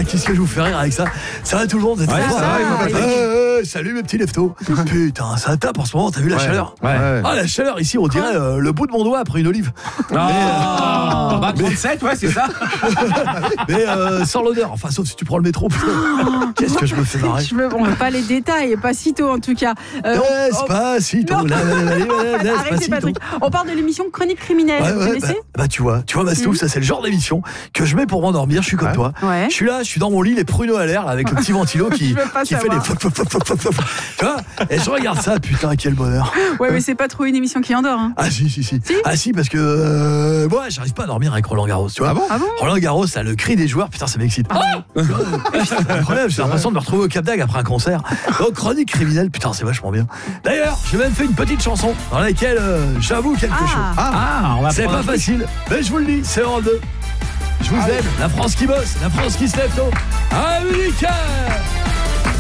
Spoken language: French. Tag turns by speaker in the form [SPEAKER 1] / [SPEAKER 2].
[SPEAKER 1] qu'est-ce que je vous fais rire avec ça? Ça va tout le monde, c'est très fort. Salut mes petits leftos. Putain, ça tape en ce moment, t'as vu la chaleur? Ah, la chaleur ici, on dirait le bout de mon doigt après une olive.
[SPEAKER 2] 37, ouais, c'est ça.
[SPEAKER 1] Mais sans l'odeur, enfin, sauf si tu prends le métro. Qu'est-ce que je me fais marrer?
[SPEAKER 3] On veut pas les détails, pas si tôt en tout cas.
[SPEAKER 1] Despacito.
[SPEAKER 3] Arrêtez Patrick. On parle de l'émission Chronique criminelle, vous connaissez?
[SPEAKER 1] Tu vois Mastouf, ça c'est le genre d'émission que je mets pour m'endormir, je suis comme toi.
[SPEAKER 3] Ouais.
[SPEAKER 1] Je suis là, je suis dans mon lit, les pruneaux à l'air, là, avec le petit ventilo qui fait les tu vois, et je regarde ça, putain, quel bonheur.
[SPEAKER 3] Ouais, mais c'est pas trop une émission qui endort. Hein.
[SPEAKER 1] Ah si. Ah si, parce que moi, j'arrive pas à dormir avec Roland Garros, tu vois.
[SPEAKER 3] Ah bon
[SPEAKER 1] Roland Garros, ça, le cri des joueurs, putain, ça m'excite. C'est incroyable, j'ai l'impression de me retrouver au Cap d'Agde après un concert. Donc, Chronique criminelle, putain, c'est vachement bien. D'ailleurs, j'ai même fait une petite chanson dans laquelle j'avoue quelque chose. C'est pas facile, mais je vous le dis, c'est Europe 2. Je vous aime, la France qui bosse, la France qui se lève tôt. Américain.